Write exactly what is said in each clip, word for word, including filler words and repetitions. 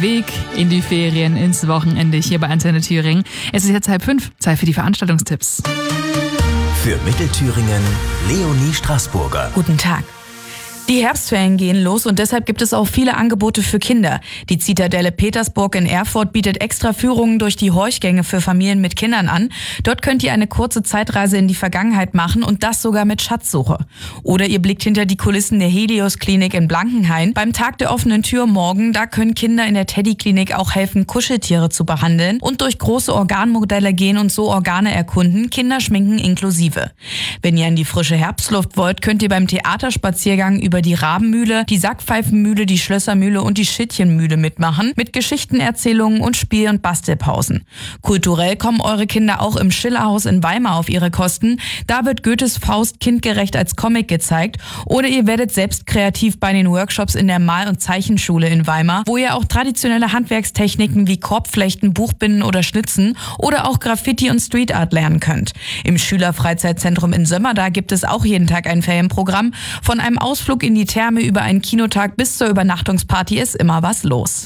Weg in die Ferien, ins Wochenende hier bei Antenne Thüringen. Es ist jetzt halb fünf, Zeit für die Veranstaltungstipps. Für Mittelthüringen, Leonie Straßburger. Guten Tag. Die Herbstferien gehen los und deshalb gibt es auch viele Angebote für Kinder. Die Zitadelle Petersburg in Erfurt bietet extra Führungen durch die Horchgänge für Familien mit Kindern an. Dort könnt ihr eine kurze Zeitreise in die Vergangenheit machen und das sogar mit Schatzsuche. Oder ihr blickt hinter die Kulissen der Helios Klinik in Blankenhain. Beim Tag der offenen Tür morgen, da können Kinder in der Teddy Klinik auch helfen, Kuscheltiere zu behandeln und durch große Organmodelle gehen und so Organe erkunden, Kinderschminken inklusive. Wenn ihr in die frische Herbstluft wollt, könnt ihr beim Theaterspaziergang über die Rabenmühle, die Sackpfeifenmühle, die Schlössermühle und die Schittchenmühle mitmachen, mit Geschichtenerzählungen und Spiel- und Bastelpausen. Kulturell kommen eure Kinder auch im Schillerhaus in Weimar auf ihre Kosten. Da wird Goethes Faust kindgerecht als Comic gezeigt. Oder ihr werdet selbst kreativ bei den Workshops in der Mal- und Zeichenschule in Weimar, wo ihr auch traditionelle Handwerkstechniken wie Korbflechten, Buchbinden oder Schnitzen oder auch Graffiti und Street Art lernen könnt. Im Schülerfreizeitzentrum in Sömmerda gibt es auch jeden Tag ein Ferienprogramm. Von einem Ausflug in die Therme über einen Kinotag bis zur Übernachtungsparty ist immer was los.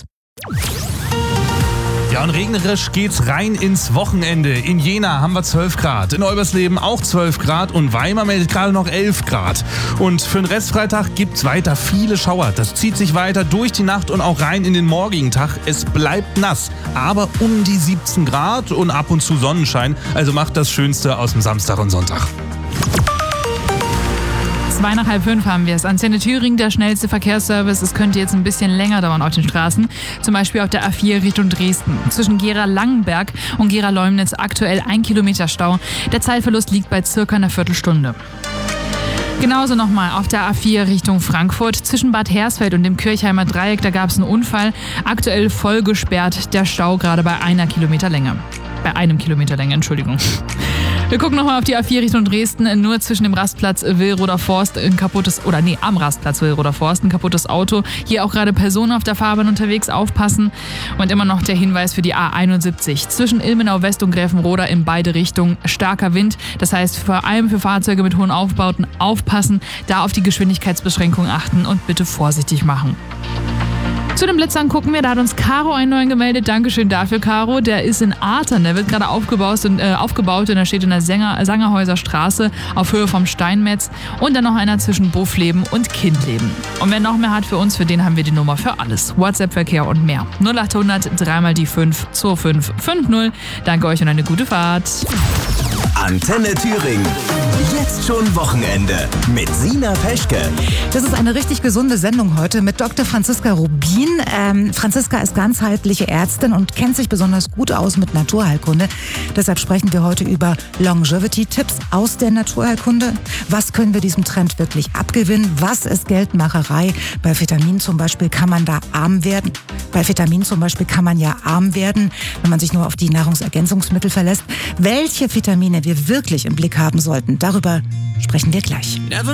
Ja, und regnerisch geht's rein ins Wochenende. In Jena haben wir zwölf Grad, in Olbersleben auch zwölf Grad und Weimar meldet gerade noch elf Grad. Und für den Restfreitag gibt's weiter viele Schauer. Das zieht sich weiter durch die Nacht und auch rein in den morgigen Tag. Es bleibt nass, aber um die siebzehn Grad und ab und zu Sonnenschein. Also macht das Schönste aus dem Samstag und Sonntag. Zwei nach halb fünf haben wir es. Antenne Thüringen, der schnellste Verkehrsservice. Es könnte jetzt ein bisschen länger dauern auf den Straßen. Zum Beispiel auf der A vier Richtung Dresden. Zwischen Gera-Langenberg und Gera-Leumnitz aktuell ein Kilometer Stau. Der Zeitverlust liegt bei circa einer Viertelstunde. Genauso nochmal auf der A vier Richtung Frankfurt. Zwischen Bad Hersfeld und dem Kirchheimer Dreieck, da gab es einen Unfall. Aktuell voll gesperrt. Der Stau gerade bei einer Kilometerlänge. Bei einem Kilometer Länge, Entschuldigung. Wir gucken nochmal auf die A vier Richtung Dresden. Nur zwischen dem Rastplatz Willroder Forst ein kaputtes, oder nee, am Rastplatz Willroder Forst ein kaputtes Auto. Hier auch gerade Personen auf der Fahrbahn unterwegs, aufpassen. Und immer noch der Hinweis für die A einundsiebzig. Zwischen Ilmenau West und Gräfenroda in beide Richtungen starker Wind. Das heißt, vor allem für Fahrzeuge mit hohen Aufbauten aufpassen, da auf die Geschwindigkeitsbeschränkung achten und bitte vorsichtig machen. Zu den Blitzern gucken wir, da hat uns Caro einen neuen gemeldet. Dankeschön dafür, Caro. Der ist in Artern, der wird gerade aufgebaut und, äh, aufgebaut und der steht in der Sänger, Sangerhäuser Straße auf Höhe vom Steinmetz. Und dann noch einer zwischen Buffleben und Kindleben. Und wer noch mehr hat für uns, für den haben wir die Nummer für alles. WhatsApp-Verkehr und mehr. null acht hundert drei mal die fünf zwei fünf fünf null. Danke euch und eine gute Fahrt. Antenne Thüringen. Jetzt schon Wochenende mit Sina Peschke. Das ist eine richtig gesunde Sendung heute mit Doktor Franziska Rubin. Ähm, Franziska ist ganzheitliche Ärztin und kennt sich besonders gut aus mit Naturheilkunde. Deshalb sprechen wir heute über Longevity-Tipps aus der Naturheilkunde. Was können wir diesem Trend wirklich abgewinnen? Was ist Geldmacherei? Bei Vitaminen zum Beispiel kann man da arm werden. Bei Vitaminen zum Beispiel kann man ja arm werden, wenn man sich nur auf die Nahrungsergänzungsmittel verlässt. Welche Vitamine wir wirklich im Blick haben sollten, darüber sprechen wir gleich.